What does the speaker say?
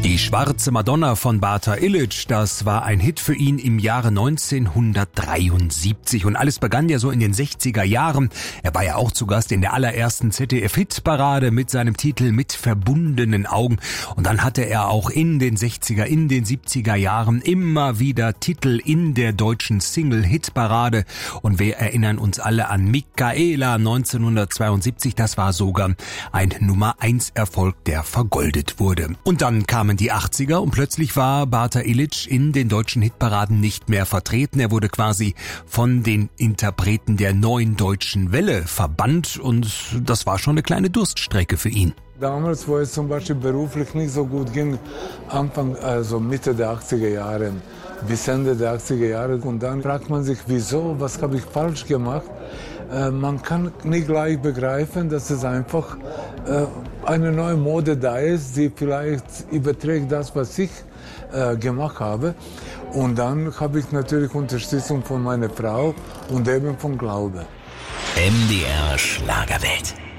Die schwarze Madonna von Bata Illich, das war ein Hit für ihn im Jahre 1973. Und alles begann ja so in den 60er Jahren. Er war ja auch zu Gast in der allerersten ZDF-Hitparade mit seinem Titel Mit verbundenen Augen. Und dann hatte er auch in den 60er, in den 70er Jahren immer wieder Titel in der deutschen Single-Hitparade. Und wir erinnern uns alle an Michaela 1972. Das war sogar ein Nummer-1-Erfolg, der vergoldet wurde. Und dann kamen die 80er und plötzlich war Bata Illich in den deutschen Hitparaden nicht mehr vertreten. Er wurde quasi von den Interpreten der neuen deutschen Welle verbannt und das war schon eine kleine Durststrecke für ihn. Damals, wo es zum Beispiel beruflich nicht so gut ging, also Mitte der 80er Jahre bis Ende der 80er Jahre. Und dann fragt man sich, wieso, was habe ich falsch gemacht? Man kann nicht gleich begreifen, dass es einfach eine neue Mode da ist, die vielleicht überträgt das, was ich gemacht habe. Und dann habe ich natürlich Unterstützung von meiner Frau und eben vom Glaube. MDR Schlagerwelt.